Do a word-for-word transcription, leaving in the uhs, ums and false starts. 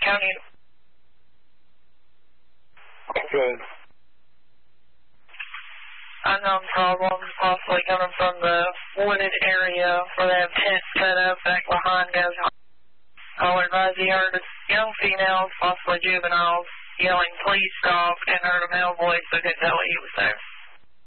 County. Okay. Unknown problems, possibly coming from the wooded area where they have tents set up back behind Gov's home. I'll advise he heard young females, possibly juveniles, yelling, "Please stop," and heard a male voice, so couldn't tell he was there.